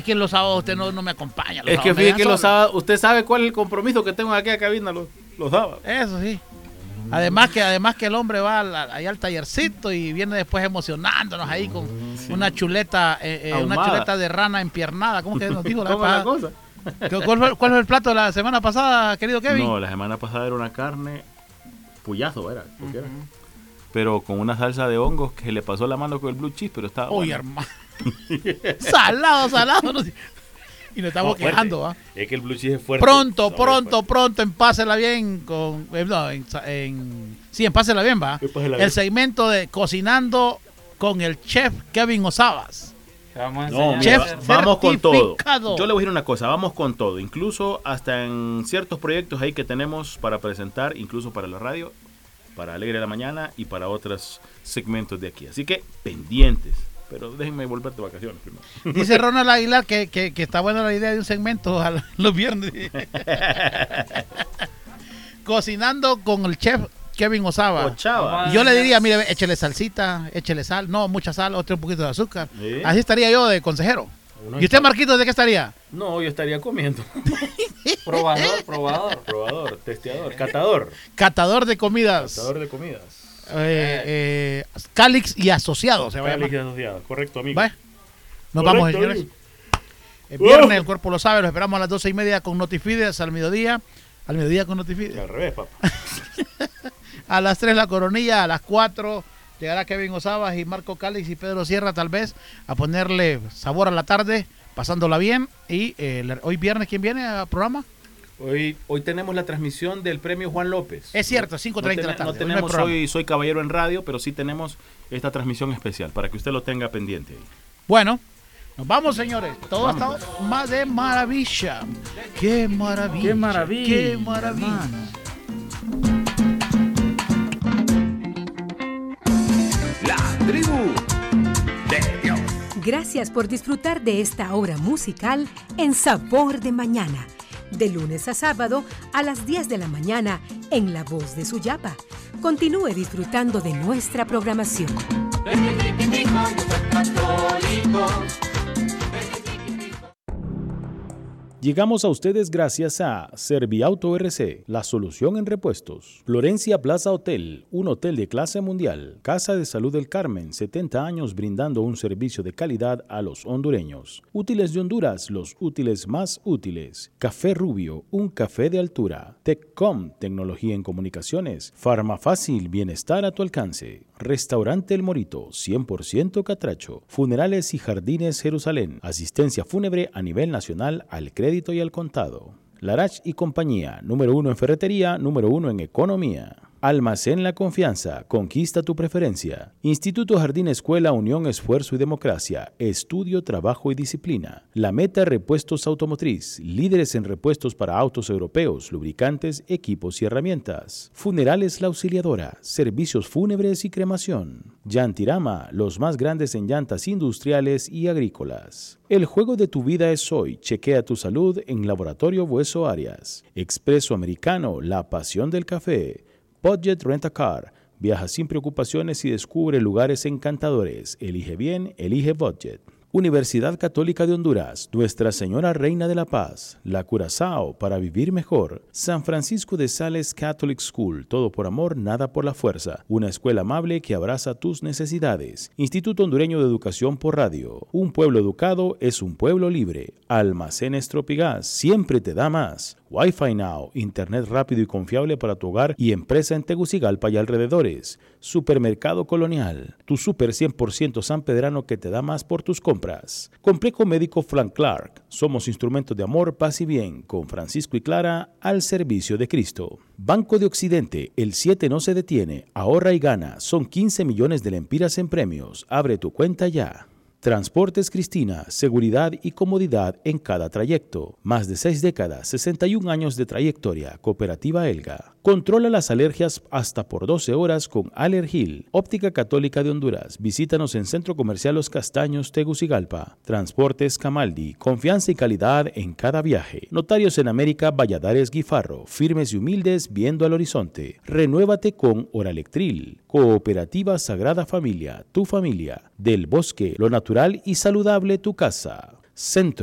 Es que los sábados usted no me acompaña. Es que fíjate que los sábados, usted sabe cuál es el compromiso que tengo aquí a cabina los sábados. Eso sí. Además que el hombre va allá al tallercito y viene después emocionándonos ahí con una chuleta de rana empiernada. ¿Cómo que nos dijo la ¿Cómo es la cosa? ¿Cuál fue el plato de la semana pasada, querido Kevin? No, la semana pasada era una carne puyazo, era. Pero con una salsa de hongos que le pasó la mano con el blue cheese, pero estaba... Uy, hermano. salado. No. Y nos estamos quejando, ¿va? Es que el blue cheese es fuerte. Pronto, en Pásela Bien en Pásela Bien, ¿va? El segmento de Cocinando con el chef Kevin Osabas. Vamos con todo. Yo le voy a decir una cosa, vamos con todo. Incluso hasta en ciertos proyectos ahí que tenemos para presentar, incluso para la radio, para Alegre de la Mañana y para otros segmentos de aquí. Así que pendientes. Pero déjenme volver de vacaciones primero. Dice Ronald Aguilar que está buena la idea de un segmento los viernes. Cocinando con el chef Kevin Osaba. Yo le diría, mire, échele salsita, échele sal, no, mucha sal, otro un poquito de azúcar. ¿Sí? Así estaría yo de consejero. ¿Y usted, Marquito, de qué estaría? No, yo estaría comiendo. Probador, testeador, catador. Catador de comidas. Calix y Asociados. Calix y Asociados, correcto, amigo. Nos vamos, señores. El viernes, el cuerpo lo sabe, los esperamos a las 12:30 con Notifides, al mediodía con Notifides. Al revés, papá. A las 3 la coronilla, a las 4 llegará Kevin Osabas y Marco Calix y Pedro Sierra, tal vez, a ponerle sabor a la tarde, pasándola bien. Y hoy viernes, ¿quién viene al programa? Hoy tenemos la transmisión del premio Juan López. Es cierto, 5:30 de la tarde. No tenemos Soy Caballero en radio, pero sí tenemos esta transmisión especial para que usted lo tenga pendiente. Bueno, nos vamos, señores. Todo ha estado más de maravilla. ¡Qué maravilla! ¡Qué maravilla! ¡Qué maravilla! La tribu de Dios. Gracias por disfrutar de esta obra musical en Sabor de Mañana. De lunes a sábado a las 10 de la mañana en La Voz de Suyapa. Continúe disfrutando de nuestra programación. Llegamos a ustedes gracias a Serviauto RC, la solución en repuestos. Florencia Plaza Hotel, un hotel de clase mundial. Casa de Salud del Carmen, 70 años brindando un servicio de calidad a los hondureños. Útiles de Honduras, los útiles más útiles. Café Rubio, un café de altura. Teccom, tecnología en comunicaciones. Farmafácil, bienestar a tu alcance. Restaurante El Morito, 100% catracho. Funerales y Jardines Jerusalén. Asistencia fúnebre a nivel nacional al crédito y al contado. Larach y compañía, número 1 en ferretería, número 1 en economía. Almacén La Confianza, conquista tu preferencia. Instituto Jardín Escuela Unión Esfuerzo y Democracia, estudio, trabajo y disciplina. La Meta Repuestos Automotriz, líderes en repuestos para autos europeos, lubricantes, equipos y herramientas. Funerales La Auxiliadora, servicios fúnebres y cremación. Llantirama, los más grandes en llantas industriales y agrícolas. El juego de tu vida es hoy, chequea tu salud en Laboratorio Bueso Arias. Expreso Americano, la pasión del café. Budget Rent a Car. Viaja sin preocupaciones y descubre lugares encantadores. Elige bien, elige Budget. Universidad Católica de Honduras, Nuestra Señora Reina de la Paz, La Curazao, para vivir mejor. San Francisco de Sales Catholic School, todo por amor, nada por la fuerza. Una escuela amable que abraza tus necesidades. Instituto Hondureño de Educación por Radio. Un pueblo educado es un pueblo libre. Almacenes Tropigas, siempre te da más. Wi-Fi Now, internet rápido y confiable para tu hogar y empresa en Tegucigalpa y alrededores. Supermercado Colonial, tu super 100% sanpedrano que te da más por tus compras. Complejo Médico Frank Clark, somos instrumentos de amor, paz y bien, con Francisco y Clara al servicio de Cristo. Banco de Occidente, el 7 no se detiene, ahorra y gana, son 15 millones de lempiras en premios, abre tu cuenta ya. Transportes Cristina, seguridad y comodidad en cada trayecto. Más de 6 décadas, 61 años de trayectoria. Cooperativa Elga. Controla las alergias hasta por 12 horas con Allergil. Óptica Católica de Honduras. Visítanos en Centro Comercial Los Castaños, Tegucigalpa. Transportes Camaldi. Confianza y calidad en cada viaje. Notarios en América, Valladares Guifarro. Firmes y humildes viendo al horizonte. Renuévate con Oralectril. Cooperativa Sagrada Familia. Tu familia. Del bosque, lo natural y saludable, tu casa. Centro